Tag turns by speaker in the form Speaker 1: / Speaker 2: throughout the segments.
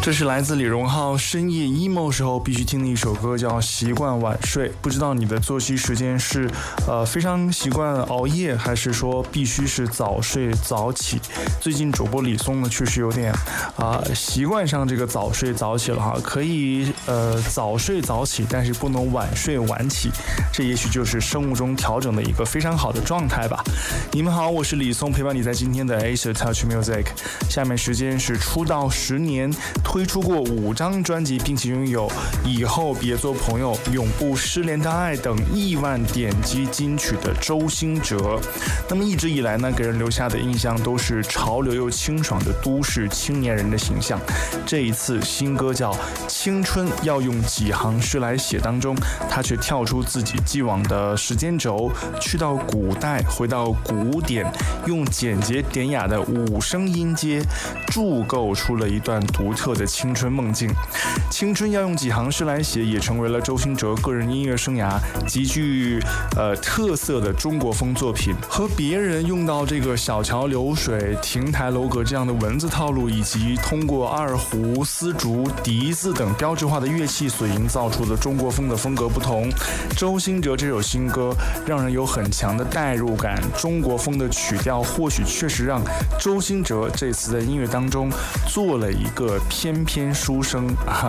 Speaker 1: 这是来自李荣浩深夜 emo 时候必须听的一首歌，叫《习惯晚睡》。不知道你的作息时间是非常习惯熬夜，还是说必须是早睡早起？最近主播李松呢，确实有点习惯上这个早睡早起了哈，可以早睡早起，但是不能晚睡晚起，这也许就是生物钟调整的一个非常好的状态吧。你们好，我是李松，陪伴你在今天的 Asia Touch Music。下面时间是出道10年。推出过5张专辑，并且拥有《以后别做朋友》《永不失联的爱》等亿万点击金曲的周兴哲。那么一直以来呢，给人留下的印象都是潮流又清爽的都市青年人的形象。这一次新歌叫《青春要用几行诗来写》当中，他却跳出自己既往的时间轴，去到古代，回到古典，用简洁典雅的5声音阶铸构出了一段独特的青春梦境。青春要用几行诗来写，也成为了周兴哲个人音乐生涯极具特色的中国风作品。和别人用到这个小桥流水、亭台楼阁这样的文字套路，以及通过二胡、丝竹、笛子等标志化的乐器所营造出的中国风的风格不同，周兴哲这首新歌让人有很强的代入感。中国风的曲调或许确实让周兴哲这次在音乐当中做了一个翩翩书生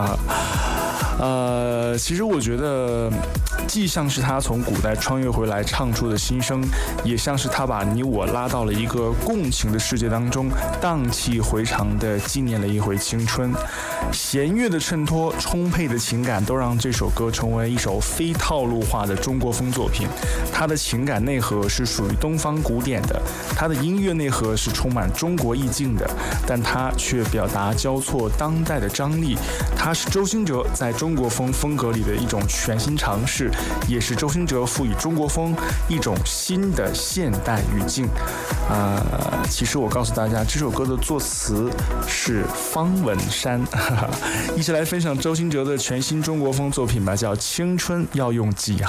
Speaker 1: 其实我觉得既像是他从古代穿越回来唱出的心声，也像是他把你我拉到了一个共情的世界当中，荡气回肠地纪念了一回青春。弦乐的衬托，充沛的情感，都让这首歌成为一首非套路化的中国风作品。它的情感内核是属于东方古典的，它的音乐内核是充满中国意境的，但它却表达交错当代的张力。它是周兴哲在中国风风格里的一种全新尝试，也是周兴哲赋予中国风一种新的现代语境。其实我告诉大家，这首歌的作词是方文山。一起来分享周兴哲的全新中国风作品吧，叫《青春要用几